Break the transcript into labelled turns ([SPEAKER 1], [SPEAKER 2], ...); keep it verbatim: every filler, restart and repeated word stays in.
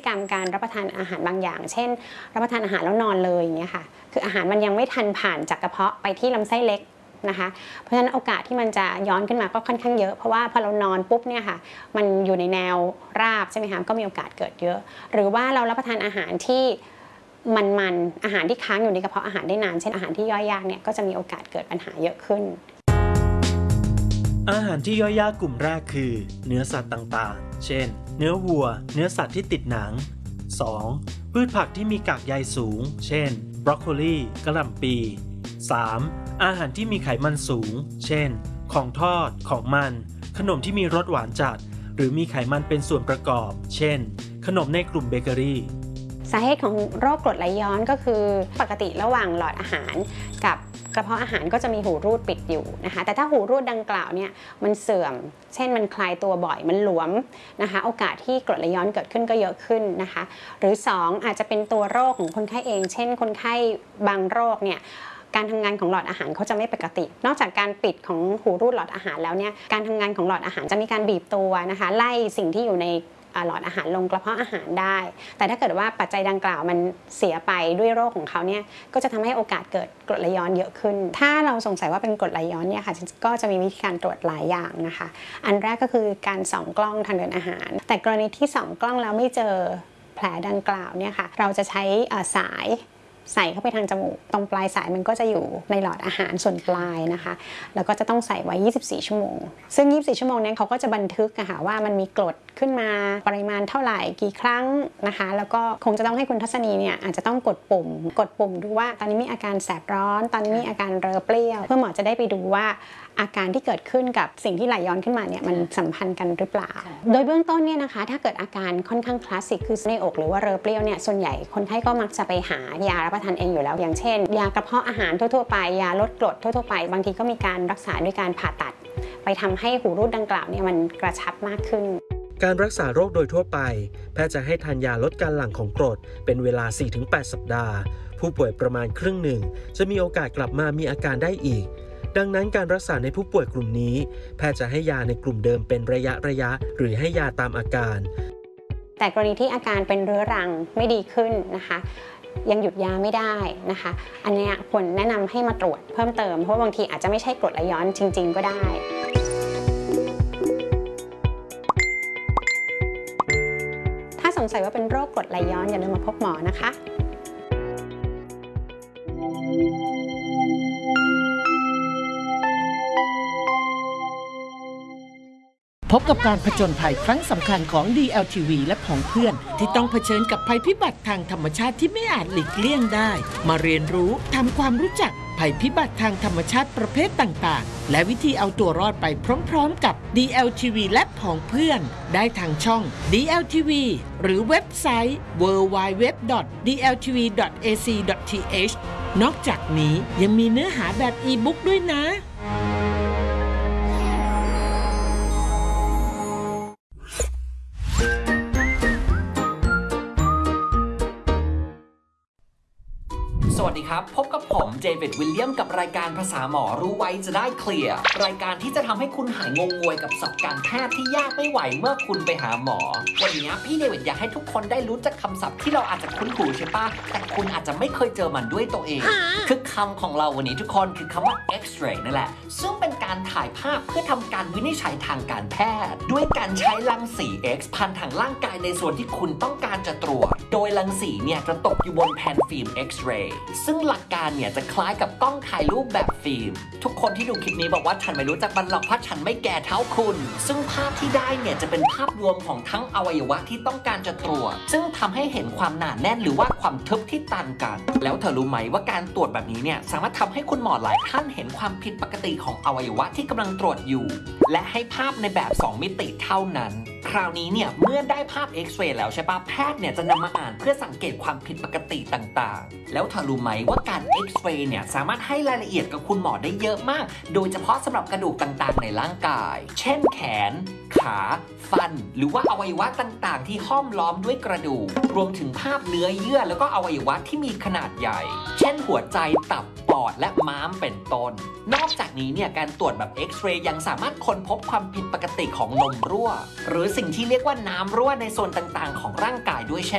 [SPEAKER 1] กรรมการรับประทานอาหารบางอย่างเช่นรับประทานอาหารแล้วนอนเลยอย่างเงี้ยค่ะคืออาหารมันยังไม่ทันผ่านจากกระเพาะไปที่ลำไส้เล็กนะคะเพราะฉะนั้นโอกาสที่มันจะย้อนขึ้นมาก็ค่อนข้างเยอะเพราะว่าพอเรานอนปุ๊บเนี่ยค่ะมันอยู่ในแนวราบใช่ไหมคะก็มีโอกาสเกิดเยอะหรือว่าเรารับประทานอาหารที่มันๆอาหารที่ค้างอยู่ในกระเพาะอาหารได้นานเช่นอาหารที่ย่อยยากเนี่ยก็จะมีโอกาสเกิดปัญหาเยอะขึ้น
[SPEAKER 2] อาหารที่ย่อยยากกลุ่มแรกคือเนื้อสัตว์ต่างๆเช่นเนื้อวัวเนื้อสัตว์ที่ติดหนัง สอง. พืชผักที่มีกากใยสูงเช่นบรอกโคลีกะหล่ำปี สาม. อาหารที่มีไขมันสูงเช่นของทอดของมันขนมที่มีรสหวานจัดหรือมีไขมันเป็นส่วนประกอบเช่นขนมในกลุ่มเบเกอรี่
[SPEAKER 1] สาเหตุของโรคกรดไหลย้อนก็คือปกติระหว่างหลอดอาหารกับกระเพาะอาหารก็จะมีหูรูดปิดอยู่นะคะแต่ถ้าหูรูดดังกล่าวเนี่ยมันเสื่อมเช่นมันคลายตัวบ่อยมันหลวมนะคะโอกาสที่กรดไหลย้อนเกิดขึ้นก็เยอะขึ้นนะคะหรือสองอาจจะเป็นตัวโรคของคนไข้เองเช่นคนไข้บางโรคเนี่ยการทำงานของหลอดอาหารเขาจะไม่ปกตินอกจากการปิดของหูรูดหลอดอาหารแล้วเนี่ยการทำงานของหลอดอาหารจะมีการบีบตัวนะคะไล่สิ่งที่อยู่ในหลอดอาหารลงกระเพาะอาหารได้แต่ถ้าเกิดว่าปัจจัยดังกล่าวมันเสียไปด้วยโรคของเขาเนี่ยก็จะทำให้โอกาสเกิดกรดไหลย้อนเยอะขึ้นถ้าเราสงสัยว่าเป็นกรดไหลย้อนเนี่ยค่ะก็จะมีวิธีการตรวจหลายอย่างนะคะอันแรกก็คือการส่องกล้องทางเดินอาหารแต่กรณีที่ส่องกล้องแล้วไม่เจอแผลดังกล่าวเนี่ยค่ะเราจะใช้สายใส่เข้าไปทางจมูกตรงปลายสายมันก็จะอยู่ในหลอดอาหารส่วนปลายนะคะแล้วก็จะต้องใส่ไว้ยี่สิบสี่ชั่วโมงซึ่งยี่สิบสี่ชั่วโมงนี้เขาก็จะบันทึกอะค่ะว่ามันมีกรดขึ้นมาปริมาณเท่าไหร่กี่ครั้งนะคะแล้วก็คงจะต้องให้คุณทัศนีเนี่ยอาจจะต้องกดปุ่มกดปุ่มดูว่าตอนนี้มีอาการแสบร้อนตอนนี้มีอาการเรอเปรี้ยวเพื่อหมอจะได้ไปดูว่าอาการที่เกิดขึ้นกับสิ่งที่ไหลย้อนขึ้นมาเนี่ยมันสัมพันธ์กันหรือเปล่าโดยเบื้องต้นเนี่ยนะคะถ้าเกิดอาการค่อนข้างคลาสสิกคือในอกหรือว่าเรอเปรี้ยวเนี่ยส่วนใหญ่คนไข้ก็มักจะไปหายารับประทานเองอยู่แล้วอย่างเช่นยากระเพาะอาหารทั่วๆไปยาลดกรดทั่วๆไปบางทีก็มีการรักษาด้วยการผ่าตัดไปทำให้หูรูดดังกล่าวเนี่ยมันกระชับมากขึ้น
[SPEAKER 2] การรักษาโรคโดยทั่วไปแพทย์จะให้ทานยาลดการหลั่งของกรดเป็นเวลา สี่ถึงแปด สัปดาห์ผู้ป่วยประมาณครึ่งหนึ่งจะมีโอกาสกลับมามีอาการได้อีกดังนั้นการรักษาในผู้ป่วยกลุ่มนี้แพทย์จะให้ยาในกลุ่มเดิมเป็นระยะระยะหรือให้ยาตามอาการ
[SPEAKER 1] แต่กรณีที่อาการเป็นเรื้อรังไม่ดีขึ้นนะคะยังหยุดยาไม่ได้นะคะอันนี้ควรแนะนำให้มาตรวจเพิ่มเติมเพราะบางทีอาจจะไม่ใช่กรดไหลย้อนจริงๆก็ได้ถ้าสงสัยว่าเป็นโรคกรดไหลย้อนอย่าลืมมาพบหมอนะคะ
[SPEAKER 3] พบกับการผจญภัยครั้งสำคัญของ ดี แอล ที วี และผองเพื่อนที่ต้องเผชิญกับภัยพิบัติทางธรรมชาติที่ไม่อาจหลีกเลี่ยงได้มาเรียนรู้ทำความรู้จักภัยพิบัติทางธรรมชาติประเภทต่างๆและวิธีเอาตัวรอดไปพร้อมๆกับ ดี แอล ที วี และผองเพื่อนได้ทางช่อง ดี แอล ที วี หรือเว็บไซต์ ดับเบิลยู ดับเบิลยู ดับเบิลยู ดอท ดี แอล ที วี ดอท เอ ซี ดอท ที เอช นอกจากนี้ยังมีเนื้อหาแบบอีบุ๊กด้วยนะ
[SPEAKER 4] สวัสดีครับพบกับผมเจวิดวิลเลียมกับรายการภาษาหมอรู้ไว้จะได้เคลียร์รายการที่จะทำให้คุณหายงงงวยกับศัพท์การแพทย์ที่ยากไม่ไหวเมื่อคุณไปหาหมอวันนี้พี่เดวิดอยากให้ทุกคนได้รู้จักคำศัพท์ที่เราอาจจะคุ้นหูใช่ปะแต่คุณอาจจะไม่เคยเจอมันด้วยตัวเองคือคำของเราวันนี้ทุกคนคือคำว่า X-ray นั่นแหละซึ่งเป็นการถ่ายภาพเพื่อทำการวินิจฉัยทางการแพทย์ด้วยการใช้รังสี X พันทางร่างกายในส่วนที่คุณต้องการจะตรวจโดยรังสีเนี่ยจะตกอยู่บนแผ่นฟิล์ม X-rayซึ่งหลักการเนี่ยจะคล้ายกับกล้องถ่ายรูปแบบฟิล์มทุกคนที่ดูคลิปนี้บอกว่าฉันไม่รู้จักมันหรอกเพราะฉันไม่แก่เท่าคุณซึ่งภาพที่ได้เนี่ยจะเป็นภาพรวมของทั้งอวัยวะที่ต้องการจะตรวจซึ่งทำให้เห็นความหนาแน่นหรือว่าความทึบที่ต่างกันแล้วเธอรู้ไหมว่าการตรวจแบบนี้เนี่ยสามารถทำให้คุณหมอหลายท่านเห็นความผิดปกติของอวัยวะที่กำลังตรวจอยู่และให้ภาพในแบบสองมิติเท่านั้นคราวนี้เนี่ยเมื่อได้ภาพเอ็กซเรย์แล้วใช่ปะแพทย์เนี่ยจะนำมาอ่านเพื่อสังเกตความผิดปกติต่างๆแล้วเธอรู้ไหมว่าการเอ็กซเรย์เนี่ยสามารถให้รายละเอียดกับคุณหมอได้เยอะมากโดยเฉพาะสำหรับกระดูกต่างๆในร่างกายเช่นแขนขาฟันหรือว่าอวัยวะต่างๆที่ห้อมล้อมด้วยกระดูกรวมถึงภาพเนื้อเยื่อแล้วก็อวัยวะที่มีขนาดใหญ่เช่นหัวใจตับปอดและม้ามเป็นต้นนอกจากนี้เนี่ยการตรวจแบบเอ็กซเรย์ยังสามารถค้นพบความผิดปกติของนมรั่วหรือสิ่งที่เรียกว่าน้ำรั่วในส่วนต่างๆของร่างกายด้วยเช่น